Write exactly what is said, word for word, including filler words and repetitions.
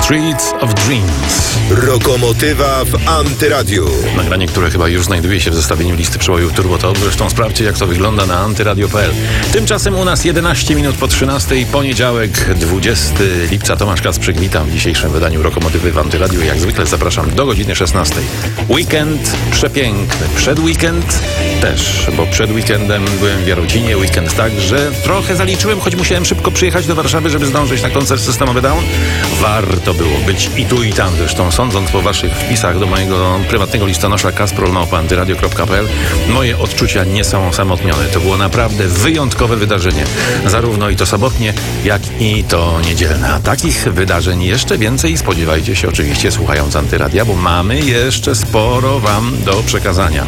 Streets of Dreams. Rokomotywa w Antyradiu. Nagranie, które chyba już znajduje się w zestawieniu listy przebojów Turbo Top. Zresztą sprawdźcie, jak to wygląda na antyradio kropka p l. Tymczasem u nas jedenaście minut po trzynastej, poniedziałek, dwudziestego lipca. Tomasz Kacprzyk, witam w dzisiejszym wydaniu Rokomotywy w Antyradiu. Jak zwykle zapraszam do godziny szesnastej. Weekend przepiękny. Przed weekend też, bo przed weekendem byłem w Jarocinie. Weekend tak, że trochę zaliczyłem, choć musiałem szybko przyjechać do Warszawy, żeby zdążyć na koncert Systemowy Down. Warto było być i tu, i tam. Zresztą sądząc po waszych wpisach do mojego prywatnego listonosza kasprol małpa antyradio kropka p l, moje odczucia nie są osamotnione. To było naprawdę wyjątkowe wydarzenie. Zarówno i to sobotnie, jak i to niedzielne. A takich wydarzeń jeszcze więcej spodziewajcie się oczywiście słuchając Antyradia, bo mamy jeszcze sporo wam do przekazania.